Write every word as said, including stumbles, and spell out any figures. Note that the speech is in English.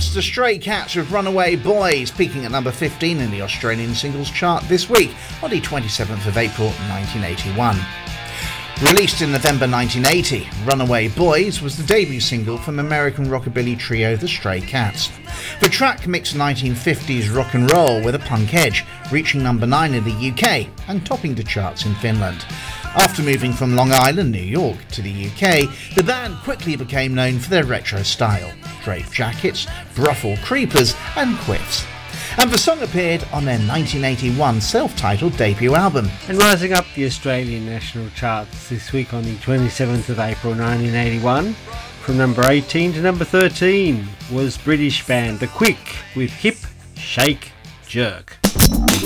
charts, the Stray Cats with Runaway Boys, peaking at number fifteen in the Australian singles chart this week on the twenty-seventh of April nineteen eighty-one. Released in November nineteen eighty, Runaway Boys was the debut single from American rockabilly trio The Stray Cats. The track mixed nineteen fifties rock and roll with a punk edge, reaching number nine in the U K and topping the charts in Finland. After moving from Long Island, New York to the U K, the band quickly became known for their retro style, draped jackets, brothel creepers and quiffs. And the song appeared on their nineteen eighty-one self-titled debut album. And rising up the Australian national charts this week on the twenty-seventh of April nineteen eighty-one, from number eighteen to number thirteen, was British band The Quick with Hip, Shake, Jerk.